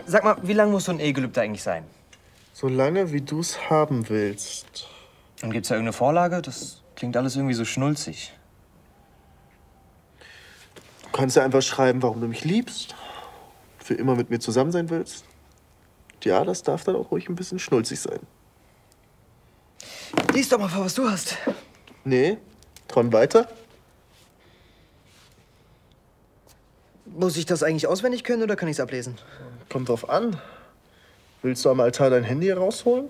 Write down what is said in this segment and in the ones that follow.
Sag mal, wie lange muss so ein Ehegelübde eigentlich sein? So lange, wie du es haben willst. Und gibt's da irgendeine Vorlage? Das klingt alles irgendwie so schnulzig. Du kannst ja einfach schreiben, warum du mich liebst. Für immer mit mir zusammen sein willst. Ja, das darf dann auch ruhig ein bisschen schnulzig sein. Lies doch mal vor, was du hast. Nee, träum weiter. Muss ich das eigentlich auswendig können oder kann ich es ablesen? Kommt drauf an. Willst du am Altar dein Handy herausholen?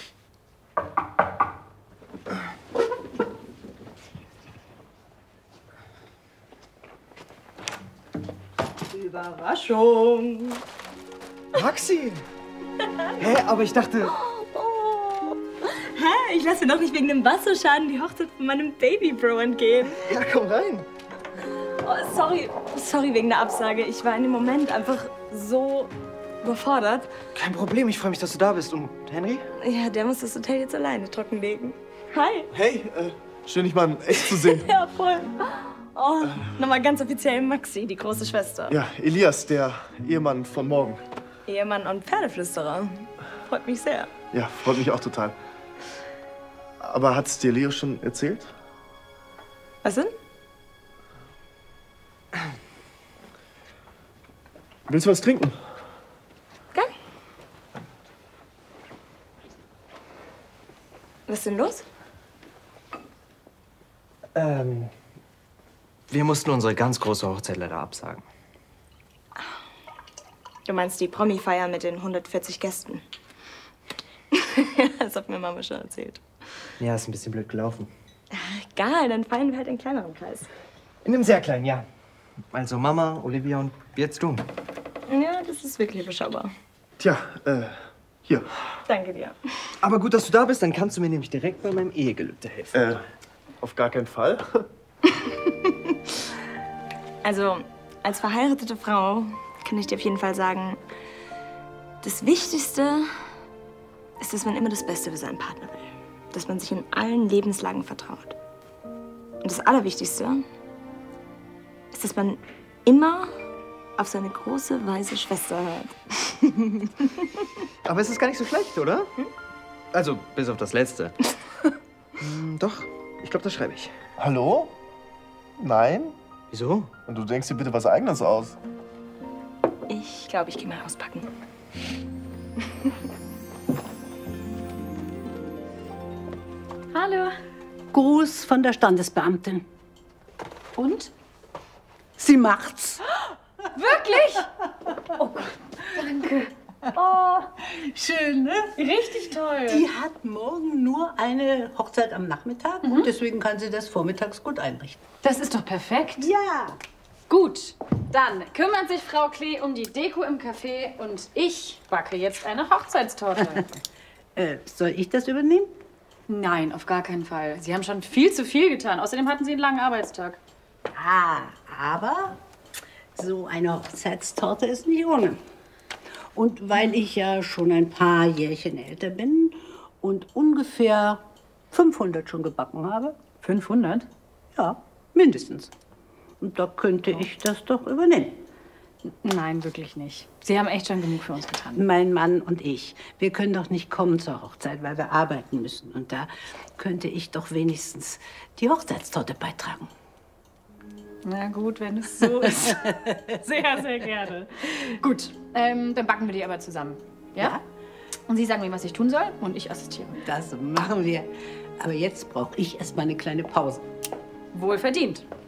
Überraschung. Maxi! Hä, aber ich dachte... Oh. Hä? Ich lasse mir doch nicht wegen dem Wasserschaden die Hochzeit von meinem Babybro entgehen. Ja, komm rein. Oh, sorry wegen der Absage. Ich war in dem Moment einfach so überfordert. Kein Problem, ich freue mich, dass du da bist. Und Henry? Ja, der muss das Hotel jetzt alleine trockenlegen. Hi. Hey, schön, dich mal in echt zu sehen. Ja, voll. Oh, nochmal ganz offiziell Maxi, die große Schwester. Ja, Elias, der Ehemann von morgen. Ehemann und Pferdeflüsterer. Freut mich sehr. Ja, freut mich auch total. Aber hat's dir Leo schon erzählt? Was denn? Willst du was trinken? Gern. Was ist denn los? Wir mussten unsere ganz große Hochzeit leider absagen. Du meinst die Promi-Feier mit den 140 Gästen? Das hat mir Mama schon erzählt. Ja, ist ein bisschen blöd gelaufen. Egal, dann feiern wir halt in kleinerem Kreis. In einem sehr kleinen, ja. Also Mama, Olivia und jetzt du. Ja, das ist wirklich überschaubar. Tja, hier. Danke dir. Aber gut, dass du da bist, dann kannst du mir nämlich direkt bei meinem Ehegelübde helfen. Auf gar keinen Fall. Also, als verheiratete Frau kann ich dir auf jeden Fall sagen, das Wichtigste ist, dass man immer das Beste für seinen Partner will. Dass man sich in allen Lebenslagen vertraut. Und das Allerwichtigste ist, dass man immer auf seine große, weise Schwester hört. Aber es ist gar nicht so schlecht, oder? Also, bis auf das Letzte. Doch, ich glaube, das schreibe ich. Hallo? Nein? Wieso? Und du denkst dir bitte was Eigenes aus. Ich glaube, ich gehe mal auspacken. Hallo. Gruß von der Standesbeamtin. Und? Sie macht's. Wirklich? Oh Gott, danke. Oh, Schön, ne? richtig toll. Die hat morgen nur eine Hochzeit am Nachmittag und deswegen kann sie das vormittags gut einrichten. Das ist doch perfekt. Ja. Gut, dann kümmert sich Frau Klee um die Deko im Café und ich backe jetzt eine Hochzeitstorte. Soll ich das übernehmen? Nein, auf gar keinen Fall. Sie haben schon viel zu viel getan. Außerdem hatten Sie einen langen Arbeitstag. Aber so eine Hochzeitstorte ist nicht ohne. Und weil ich ja schon ein paar Jährchen älter bin und ungefähr 500 schon gebacken habe. 500? Ja, mindestens. Und da könnte ich das doch übernehmen. Nein, wirklich nicht. Sie haben echt schon genug für uns getan. Mein Mann und ich, wir können doch nicht kommen zur Hochzeit, weil wir arbeiten müssen. Und da könnte ich doch wenigstens die Hochzeitstorte beitragen. Na gut, wenn es so ist. Sehr, sehr gerne. Gut, dann backen wir die aber zusammen. Ja? Ja. Und Sie sagen mir, was ich tun soll und ich assistiere. Das machen wir. Aber jetzt brauche ich erst mal eine kleine Pause. Wohlverdient.